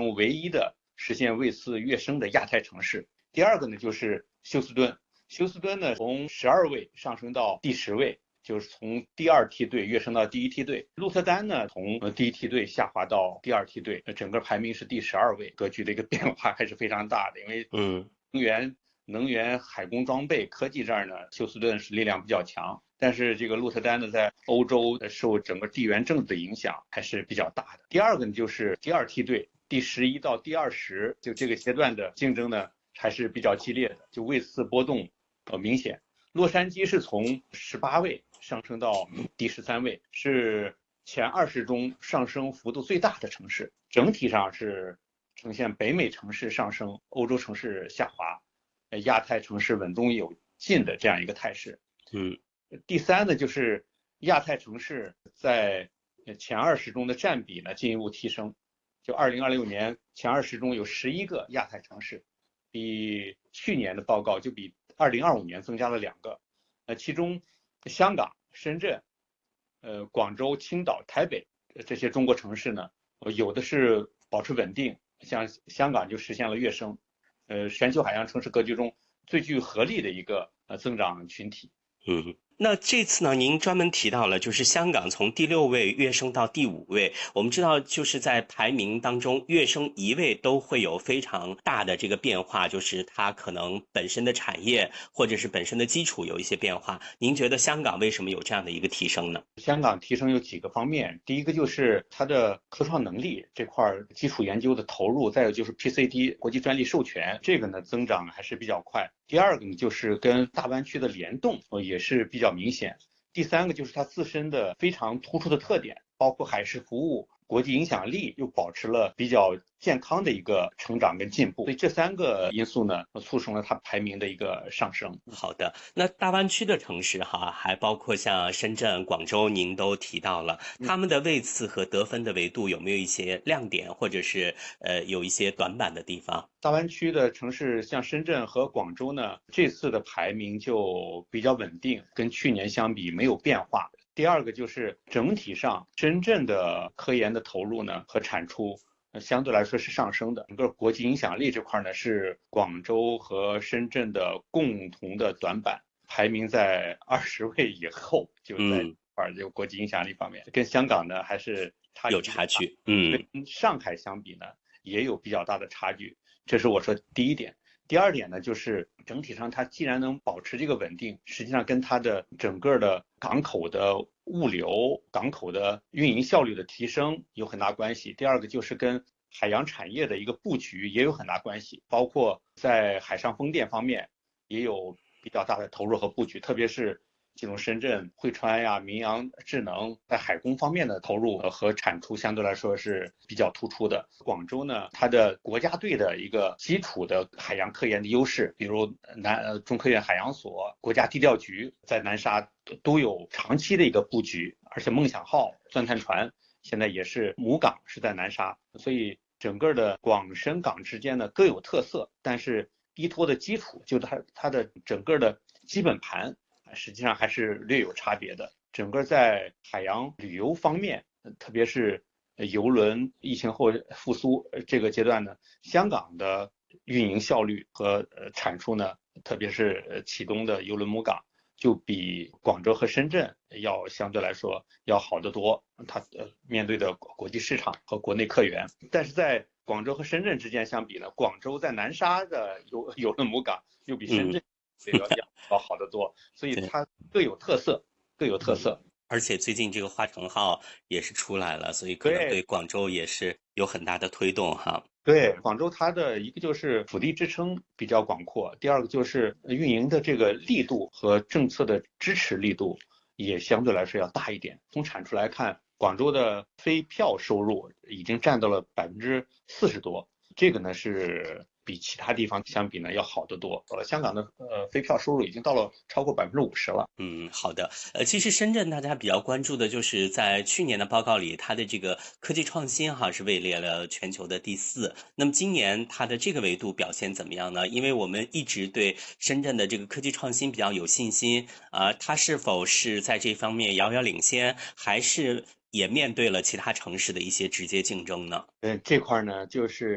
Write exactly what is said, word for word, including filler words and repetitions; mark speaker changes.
Speaker 1: 中唯一的实现位次跃升的亚太城市。第二个呢就是休斯敦，休斯敦呢从十二位上升到第十位，就是从第二梯队跃升到第一梯队。鹿特丹呢从第一梯队下滑到第二梯队，整个排名是第十二位，格局的一个变化还是非常大的。因为
Speaker 2: 嗯，
Speaker 1: 能源、能源、海工装备、科技这儿呢，休斯顿是力量比较强，但是这个鹿特丹呢，在欧洲受整个地缘政治的影响还是比较大的。第二个呢，就是第二梯队第十一到第二十，就这个阶段的竞争呢还是比较激烈的，就位次波动呃明显。洛杉矶是从十八位上升到第十三位，是前二十中上升幅度最大的城市，整体上是呈现北美城市上升，欧洲城市下滑，亚太城市稳中有进的这样一个态势。
Speaker 2: 嗯，
Speaker 1: 第三呢，就是亚太城市在前二十中的占比呢进一步提升，就二零二六年前二十中有十一个亚太城市，比去年的报告就比二零二五年增加了两个。呃，其中香港、深圳、呃广州、青岛、台北这些中国城市呢，有的是保持稳定，像香港就实现了跃升，呃，全球海洋城市格局中最具合力的一个呃增长群体。
Speaker 2: 嗯，那这次呢，您专门提到了，就是香港从第六位跃升到第五位。我们知道，就是在排名当中跃升一位都会有非常大的这个变化，就是它可能本身的产业或者是本身的基础有一些变化。您觉得香港为什么有这样的一个提升呢？
Speaker 1: 香港提升有几个方面，第一个就是它的科创能力这块基础研究的投入，再有就是 P C D 国际专利授权，这个呢增长还是比较快。第二个呢就是跟大湾区的联动也是比较明显。第三个就是它自身的非常突出的特点，包括海事服务、国际影响力又保持了比较健康的一个成长跟进步，所以这三个因素呢，促成了它排名的一个上升。
Speaker 2: 好的，那大湾区的城市哈，还包括像深圳、广州，您都提到了，他们的位次和得分的维度有没有一些亮点，或者是呃有一些短板的地方？
Speaker 1: 大湾区的城市像深圳和广州呢，这次的排名就比较稳定，跟去年相比没有变化。第二个就是整体上深圳的科研的投入呢和产出相对来说是上升的，整个国际影响力这块呢是广州和深圳的共同的短板，排名在二十位以后，就在这块就国际影响力方面，跟香港呢还是差距
Speaker 2: 有差距。嗯，
Speaker 1: 跟上海相比呢也有比较大的差距。这是我说第一点。第二点呢，就是整体上它既然能保持这个稳定，实际上跟它的整个的港口的物流、港口的运营效率的提升有很大关系。第二个就是跟海洋产业的一个布局也有很大关系，包括在海上风电方面也有比较大的投入和布局，特别是这种深圳、汇川呀、明阳智能在海工方面的投入和产出相对来说是比较突出的。广州呢，它的国家队的一个基础的海洋科研的优势，比如南中科院海洋所、国家地调局在南沙都有长期的一个布局，而且梦想号钻探船现在也是母港是在南沙，所以整个的广深港之间呢各有特色，但是依托的基础就它它的整个的基本盘实际上还是略有差别的。整个在海洋旅游方面，特别是邮轮疫情后复苏这个阶段呢，香港的运营效率和产出呢，特别是启东的邮轮母港，就比广州和深圳要相对来说要好得多。它面对的国际市场和国内客源，但是在广州和深圳之间相比呢，广州在南沙的邮邮轮母港又比深圳这个要要好得多，所以它各有特色，各有特色。
Speaker 2: 而且最近这个华城号也是出来了，所以可能对广州也是有很大的推动哈。
Speaker 1: 对，广州它的一个就是腹地支撑比较广阔，第二个就是运营的这个力度和政策的支持力度也相对来说要大一点。从产出来看，广州的非票收入已经占到了百分之四十多，这个呢是比其他地方相比呢要好得多。呃，香港的呃非票收入已经到了超过百分之五十了。
Speaker 2: 嗯，好的。呃，其实深圳大家比较关注的就是在去年的报告里，它的这个科技创新哈是位列了全球的第四。那么今年它的这个维度表现怎么样呢？因为我们一直对深圳的这个科技创新比较有信心啊、呃，它是否是在这方面遥遥领先，还是也面对了其他城市的一些直接竞争呢？
Speaker 1: 嗯，这块呢就是